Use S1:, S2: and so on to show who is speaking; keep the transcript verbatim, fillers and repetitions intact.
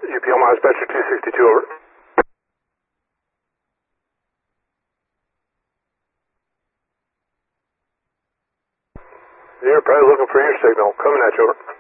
S1: U P L Dispatcher two sixty-two, over. You're probably looking for your signal. Coming at you, over.